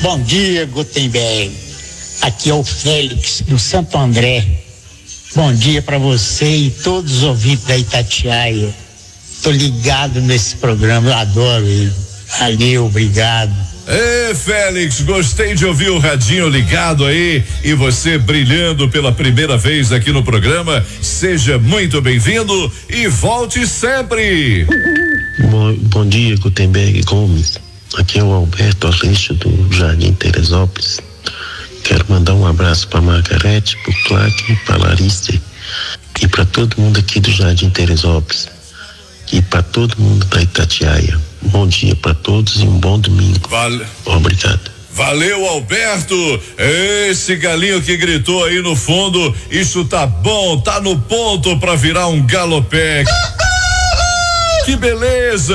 Bom dia, Gutenberg. Aqui é o Félix, do Santo André. Bom dia para você e todos os ouvintes da Itatiaia. Tô ligado nesse programa, eu adoro ele. Valeu, obrigado. Ê, Félix, gostei de ouvir o radinho ligado aí e você brilhando pela primeira vez aqui no programa. Seja muito bem-vindo e volte sempre. Bom dia, Gutenberg Gomes. Aqui é o Alberto Aleixo do Jardim Teresópolis. Quero mandar um abraço para Margarete, para Clark, para Larissa e para todo mundo aqui do Jardim Teresópolis e para todo mundo da Itatiaia. Bom dia para todos e um bom domingo. Obrigado. Valeu, Alberto. Esse galinho que gritou aí no fundo, isso tá bom, tá no ponto para virar um galopé. Que beleza!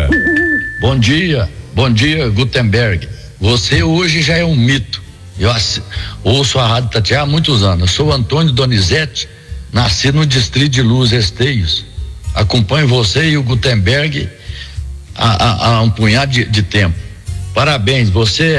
Bom dia, Gutenberg. Você hoje já é um mito. Eu ouço a Rádio Itatiaia há muitos anos. Eu sou Antônio Donizete, nasci no Distrito de Luz, Esteios. Acompanho você e o Gutenberg há um punhado de tempo. Parabéns, você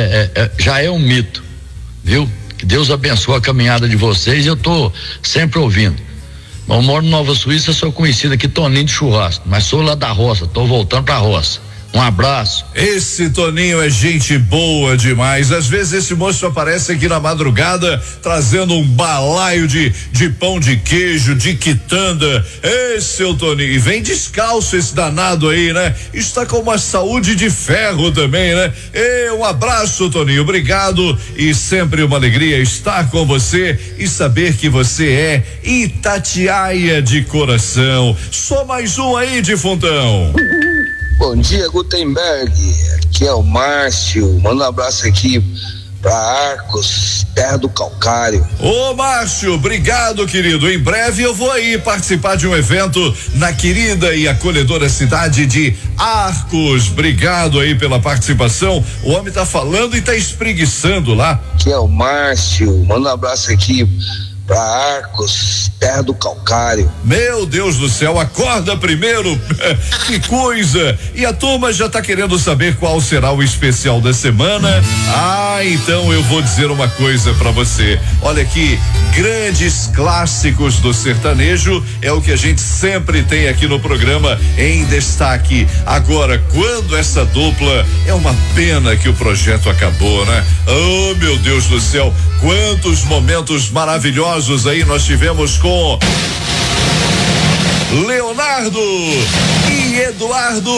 já é um mito, viu? Que Deus abençoe a caminhada de vocês. Eu tô sempre ouvindo. Eu moro em Nova Suíça, sou conhecido aqui Toninho de Churrasco, mas sou lá da roça, tô voltando pra roça. Um abraço. Esse Toninho é gente boa demais. Às vezes esse moço aparece aqui na madrugada trazendo um balaio de pão de queijo, de quitanda. Esse é o Toninho. E vem descalço esse danado aí, né? Está com uma saúde de ferro também, né? Um abraço, Toninho. Obrigado e sempre uma alegria estar com você e saber que você é Itatiaia de coração. Só mais um aí, defuntão. Bom dia, Gutenberg. Aqui é o Márcio. Manda um abraço aqui para Arcos, terra do Calcário. Ô, Márcio, obrigado, querido. Em breve eu vou aí participar de um evento na querida e acolhedora cidade de Arcos. Obrigado aí pela participação. O homem tá falando e tá espreguiçando lá. Aqui é o Márcio. Manda um abraço aqui para Arcos, terra do Calcário. Meu Deus do céu, acorda primeiro. Que coisa! E a turma já tá querendo saber qual será o especial da semana. Então eu vou dizer uma coisa para você. Olha aqui, grandes clássicos do sertanejo é o que a gente sempre tem aqui no programa em destaque. Agora, quando essa dupla, é uma pena que o projeto acabou, né? Oh, meu Deus do céu, quantos momentos maravilhosos aí nós tivemos com Leonardo e Eduardo